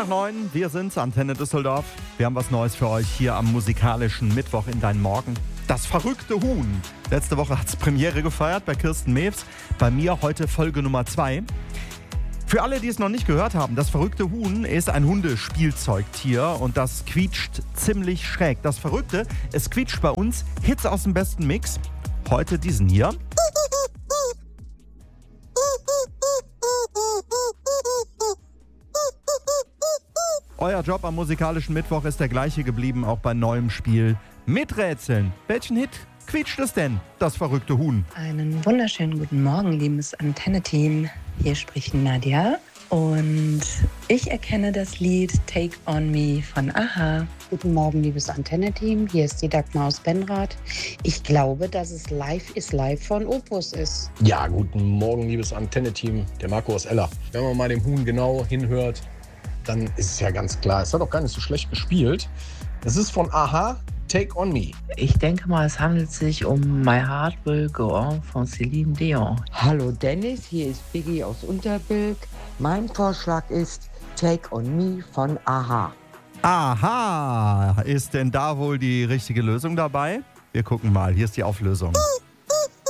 9:10, wir sind's, Antenne Düsseldorf. Wir haben was Neues für euch hier am musikalischen Mittwoch in deinen Morgen. Das verrückte Huhn. Letzte Woche hat's Premiere gefeiert bei Kirsten Mewes. Bei mir heute Folge Nummer 2. Für alle, die es noch nicht gehört haben, das verrückte Huhn ist ein Hundespielzeugtier und das quietscht ziemlich schräg. Das Verrückte, es quietscht bei uns Hits aus dem besten Mix. Heute diesen hier. Euer Job am musikalischen Mittwoch ist der gleiche geblieben, auch bei neuem Spiel. Miträtseln. Welchen Hit quietscht es denn, das verrückte Huhn? Einen wunderschönen guten Morgen, liebes Antenne-Team. Hier spricht Nadja und ich erkenne das Lied Take On Me von a-ha. Guten Morgen, liebes Antenne-Team. Hier ist die Dagmar aus Benrath. Ich glaube, dass es Live is Live von Opus ist. Ja, guten Morgen, liebes Antenne-Team. Der Marco aus Ellach. Wenn man mal dem Huhn genau hinhört, dann ist es ja ganz klar. Es hat auch gar nicht so schlecht gespielt. Es ist von a-ha, Take On Me. Ich denke mal, es handelt sich um My Heart Will Go On von Celine Dion. Hallo Dennis, hier ist Biggie aus Unterbilk. Mein Vorschlag ist Take On Me von a-ha. Aha, ist denn da wohl die richtige Lösung dabei? Wir gucken mal, hier ist die Auflösung.